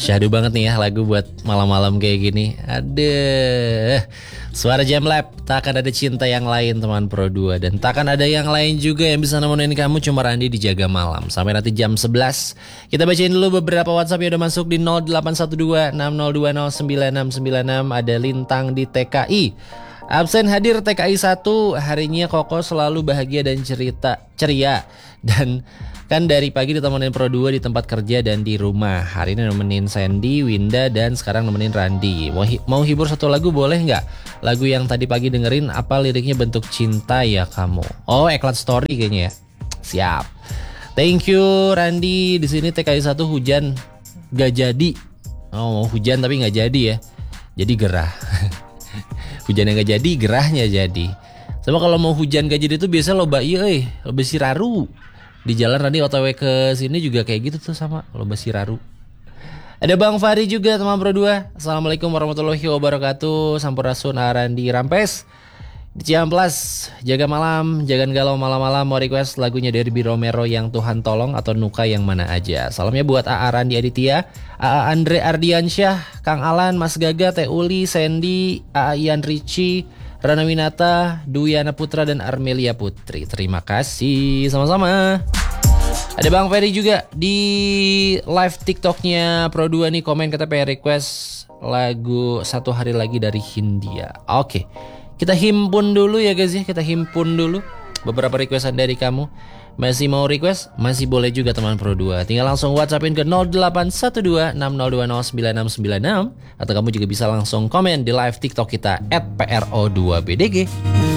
Syahdu banget nih ya lagu buat malam-malam kayak gini. Aduh. Suara Jam Lab, takkan ada cinta yang lain teman Pro 2. Dan takkan ada yang lain juga yang bisa nemenin kamu, cuma Randi di Jaga Malam. Sampai nanti jam 11. Kita bacain dulu beberapa WhatsApp yang udah masuk di 0812 6020 9696. Ada Lintang di TKI. Absen hadir TKI 1. Harinya Koko selalu bahagia dan ceria. Dan kan dari pagi ditemenin Pro 2 di tempat kerja dan di rumah. Hari ini nemenin Sandy, Winda, dan sekarang nemenin Randi. Mau hibur satu lagu boleh nggak? Lagu yang tadi pagi dengerin, apa liriknya? Bentuk cinta ya kamu. Oh, Eklat Story kayaknya ya. Siap. Thank you Randi. Di sini TKI 1 hujan gak jadi. Oh, mau hujan tapi nggak jadi ya. Jadi gerah. Hujan yang gak jadi, gerahnya jadi. Sama kalau mau hujan gak jadi tuh biasa loba loba siraru. Di jalan Randi OTW ke sini juga kayak gitu tuh sama loba siraru. Ada Bang Fahri juga teman Pro 2. Assalamualaikum warahmatullahi wabarakatuh. Sampurasun Randi Rampes di Ciamplas. Jaga malam, jangan galau malam-malam. Mau request lagunya dari Romero yang Tuhan Tolong atau Nuka yang mana aja. Salamnya buat AA Randi Aditya, AA Andre Ardiansyah, Kang Alan, Mas Gaga, Teh Uli, Sandy, AA Ian Ricci, Rana Winata, Duyana Putra, dan Armelia Putri. Terima kasih, sama-sama. Ada Bang Ferry juga di live TikToknya Pro 2 nih, komen kata pengen request lagu Satu Hari Lagi dari Hindia. Oke, kita himpun dulu ya guys ya, kita himpun dulu beberapa requestan dari kamu. Masih mau request? Masih boleh juga teman Pro 2. Tinggal langsung WhatsAppin ke 0812 6020 9696. Atau kamu juga bisa langsung komen di live TikTok kita @PRO2BDG.